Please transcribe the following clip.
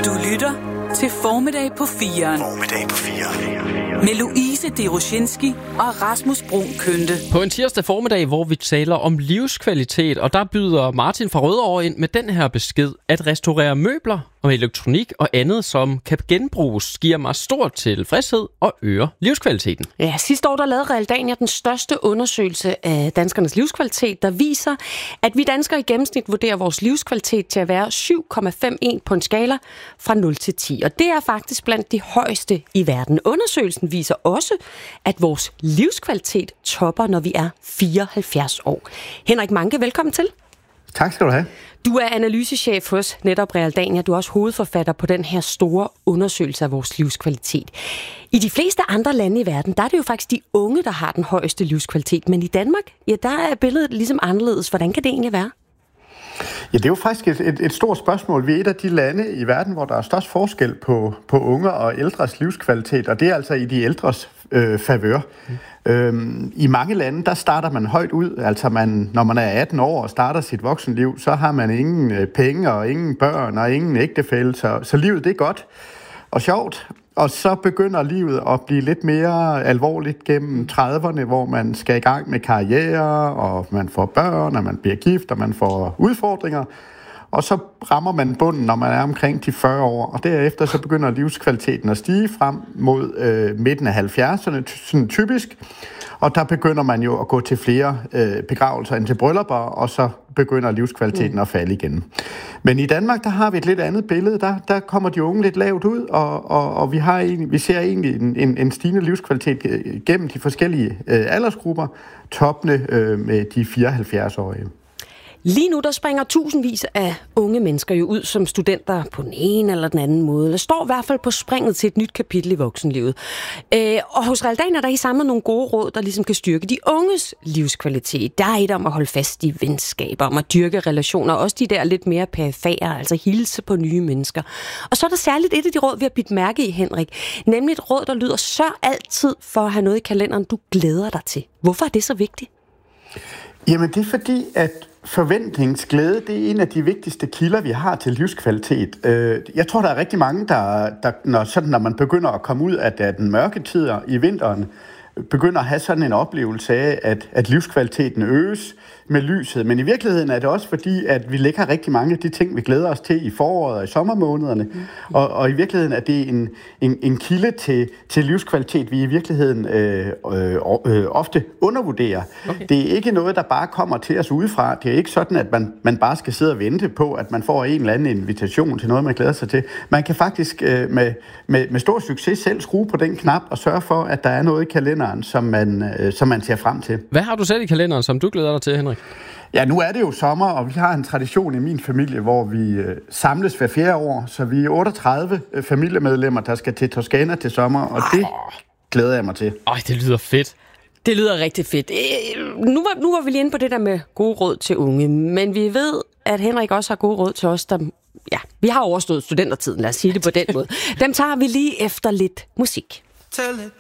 Du lytter til Formiddag på 4'eren. Formiddag på 4'eren. Med Louise Deroshinski og Rasmus Brun Kønte. På en tirsdag formiddag, hvor vi taler om livskvalitet, og der byder Martin fra Rødovre ind med den her besked. At restaurere møbler og elektronik og andet, som kan genbruges, giver mig stor tilfredshed og øger livskvaliteten. Ja, sidste år der lavede Realdania den største undersøgelse af danskernes livskvalitet, der viser, at vi danskere i gennemsnit vurderer vores livskvalitet til at være 7,51 på en skala fra 0 til 10. Og det er faktisk blandt de højeste i verden. Undersøgelsen viser også, at vores livskvalitet topper, når vi er 74 år. Henrik Manke, velkommen til. Tak skal du have. Du er analysechef hos netop Realdania. Du er også hovedforfatter på den her store undersøgelse af vores livskvalitet. I de fleste andre lande i verden, der er det jo faktisk de unge, der har den højeste livskvalitet. Men i Danmark, ja, der er billedet ligesom anderledes. Hvordan kan det egentlig være? Ja, det er jo faktisk et stort spørgsmål. Vi er et af de lande i verden, hvor der er størst forskel på unge og ældres livskvalitet, og det er altså i de ældres favør. I mange lande, der starter man højt ud. Altså når man er 18 år og starter sit voksenliv, så har man ingen penge og ingen børn og ingen ægtefælle, så livet det er godt og sjovt. Og så begynder livet at blive lidt mere alvorligt gennem 30'erne, hvor man skal i gang med karriere, og man får børn, og man bliver gift, og man får udfordringer. Og så rammer man bunden, når man er omkring de 40 år, og derefter så begynder livskvaliteten at stige frem mod midten af 70'erne, sådan typisk. Og der begynder man jo at gå til flere begravelser end til bryllupper, og så begynder livskvaliteten at falde igen. Men i Danmark, der har vi et lidt andet billede. Der kommer de unge lidt lavt ud, og vi ser egentlig en stigende livskvalitet gennem de forskellige aldersgrupper, toppende med de 74-årige. Lige nu der springer tusindvis af unge mennesker jo ud som studenter på den ene eller den anden måde. Der står i hvert fald på springet til et nyt kapitel i voksenlivet. Og hos Realdania der er I samlet nogle gode råd, der ligesom kan styrke de unges livskvalitet. Der er et om at holde fast i venskaber, om at dyrke relationer, også de der lidt mere perifære, altså hilse på nye mennesker. Og så er der særligt et af de råd, vi har bidt mærke i, Henrik, nemlig et råd, der lyder: sørg altid for at have noget i kalenderen, du glæder dig til. Hvorfor er det så vigtigt? Jamen det er fordi, at forventningsglæde, det er en af de vigtigste kilder, vi har til livskvalitet. Jeg tror, der er rigtig mange, der når man begynder at komme ud af den mørke tid i vinteren, begynder at have sådan en oplevelse af, at livskvaliteten øges med lyset. Men i virkeligheden er det også fordi, at vi lægger rigtig mange af de ting, vi glæder os til i foråret og i sommermånederne. Og i virkeligheden er det en kilde til livskvalitet, vi i virkeligheden ofte undervurderer. Okay. Det er ikke noget, der bare kommer til os udefra. Det er ikke sådan, at man bare skal sidde og vente på, at man får en eller anden invitation til noget, man glæder sig til. Man kan faktisk med stor succes selv skrue på den knap og sørge for, at der er noget i kalenderen, som man ser frem til. Hvad har du selv i kalenderen, som du glæder dig til, Henrik? Ja, nu er det jo sommer, og vi har en tradition i min familie, hvor vi samles hver 4. år, så vi er 38 familiemedlemmer, der skal til Toscana til sommer, og det glæder jeg mig til. Det lyder fedt. Det lyder rigtig fedt. Nu var vi lige inde på det der med gode råd til unge, men vi ved, at Henrik også har gode råd til os, der vi har overstået studentertiden, lad os sige det på den måde. Dem tager vi lige efter lidt musik. Tell it